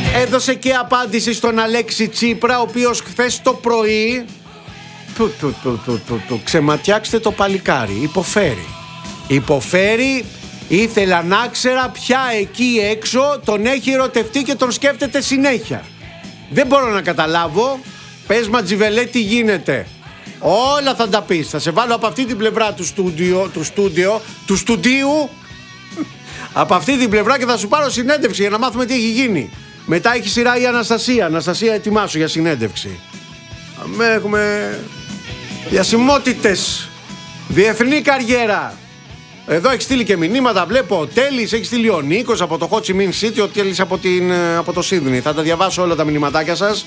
έδωσε και απάντηση στον Αλέξη Τσίπρα, ο οποίος χθες το πρωί ξεματιάξτε το παλικάρι. Υποφέρει. Ήθελα να ξέρα ποια εκεί έξω τον έχει ερωτευτεί και τον σκέφτεται συνέχεια. Δεν μπορώ να καταλάβω. Πες Ματζιβελέ τι γίνεται. Όλα θα τα πεις. Θα σε βάλω από αυτή την πλευρά του στούντιου από αυτή την πλευρά και θα σου πάρω συνέντευξη για να μάθουμε τι έχει γίνει. Μετά έχει σειρά η Αναστασία. Αναστασία, ετοιμάσου για συνέντευξη. Έχουμε διασημότητες. Διεθνή καριέρα. Εδώ έχει στείλει και μηνύματα. Βλέπω ο Τέλης, έχει στείλει ο Νίκος από το Ho Chi Minh City, ο Τέλης από το Σίδνεϊ. Θα τα διαβάσω όλα τα μηνυματάκια σας.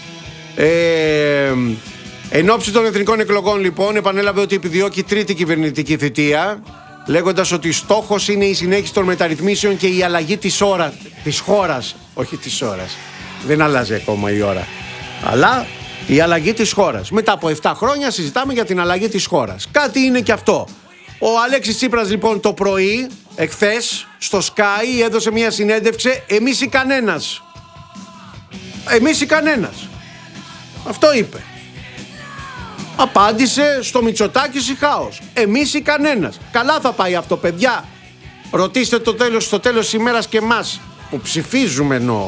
Εν ώψη των εθνικών εκλογών, λοιπόν, επανέλαβε ότι επιδιώκει τρίτη κυβερνητική θητεία, λέγοντας ότι στόχος είναι η συνέχιση των μεταρρυθμίσεων και η αλλαγή της χώρας. Όχι της ώρας. Δεν αλλάζει ακόμα η ώρα. Αλλά η αλλαγή της χώρας. Μετά από 7 χρόνια συζητάμε για την αλλαγή της χώρας. Κάτι είναι και αυτό. Ο Αλέξης Τσίπρας, λοιπόν, το πρωί, εχθές, στο Sky, έδωσε μια συνέντευξη. Εμείς ή κανένας. Εμείς ή κανένας. Αυτό είπε. Απάντησε στο Μητσοτάκη ή χάος. Εμείς ή κανένας. Καλά θα πάει αυτό, παιδιά. Ρωτήστε στο τέλος της ημέρας και εμάς που ψηφίζουμε, εννοώ.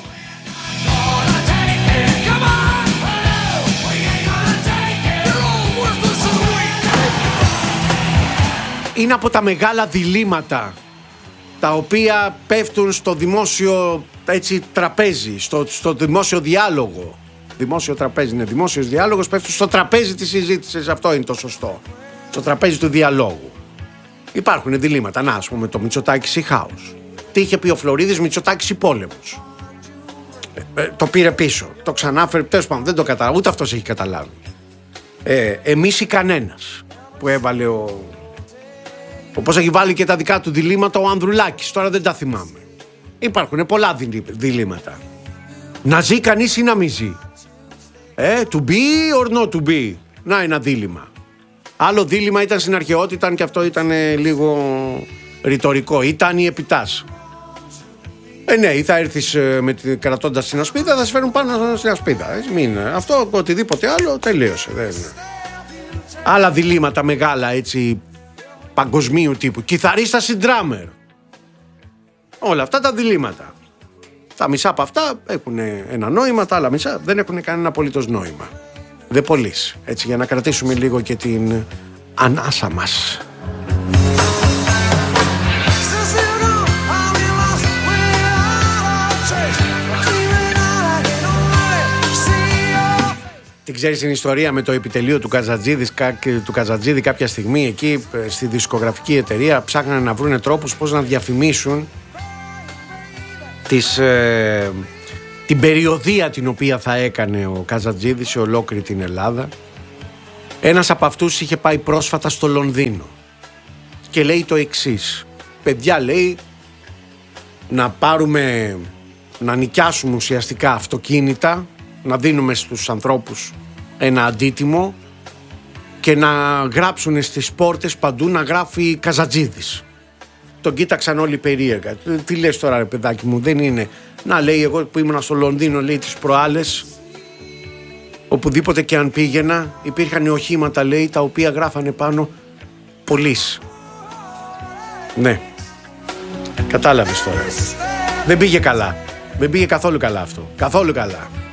Είναι από τα μεγάλα διλήμματα τα οποία πέφτουν στο δημόσιο τραπέζι, στο δημόσιο διάλογο. Δημόσιο τραπέζι είναι δημόσιος διάλογος, πέφτουν στο τραπέζι της συζήτησης, αυτό είναι το σωστό. Στο τραπέζι του διαλόγου. Υπάρχουν διλήμματα, να ας πούμε το Μητσοτάκης ή χάος. Τι είχε πει ο Φλωρίδης, Μητσοτάκης ή πόλεμος. Το πήρε πίσω, το ξανάφερε, τέλος πάντων δεν το καταλάβει, ούτε αυτός έχει καταλάβει. Εμείς ή κανένας που έβαλε όπως έχει βάλει και τα δικά του διλήμματα ο Ανδρουλάκης, τώρα δεν τα θυμάμαι. Υπάρχουν πολλά διλήμματα. Να ζει κανείς ή να μην ζει. To be or not to be. Να ένα δίλημμα. Άλλο δίλημμα ήταν στην αρχαιότητα και αυτό ήταν λίγο ρητορικό. Ήταν η επιτάς. Ναι, ή θα έρθεις κρατώντας την ασπίδα, θα σε φέρουν πάνω στην ασπίδα. Αυτό, οτιδήποτε άλλο, τελείωσε. Άλλα διλήμματα μεγάλα, έτσι, παγκοσμίου τύπου. Κιθαρίστας ή ντράμερ. Όλα αυτά τα διλήμματα. Τα μισά από αυτά έχουν ένα νόημα, τα άλλα μισά δεν έχουν κανένα απολύτως νόημα. Δεν πολύς. Έτσι, για να κρατήσουμε λίγο και την ανάσα μας. Την ξέρεις την ιστορία με το επιτελείο του Καζατζίδη κάποια στιγμή εκεί στη δισκογραφική εταιρεία ψάχνανε να βρουν τρόπους πώς να διαφημίσουν την περιοδεία την οποία θα έκανε ο Καζατζίδης σε ολόκληρη την Ελλάδα. Ένας από αυτούς είχε πάει πρόσφατα στο Λονδίνο και λέει το εξής: παιδιά, λέει, να νοικιάσουμε ουσιαστικά αυτοκίνητα, να δίνουμε στους ανθρώπους ένα αντίτιμο και να γράψουν στις πόρτες παντού να γράφει Καζατζίδης. Τον κοίταξαν όλοι περίεργα. Τι λες τώρα, ρε παιδάκι μου, δεν είναι. Να, λέει, εγώ που ήμουν στο Λονδίνο, λέει, τις προάλλες, οπουδήποτε και αν πήγαινα, υπήρχαν οχήματα, λέει, τα οποία γράφανε πάνω «Πολύς». Ναι. Κατάλαβες τώρα. Δεν πήγε καλά. Δεν πήγε καθόλου καλά αυτό. Καθόλου καλά.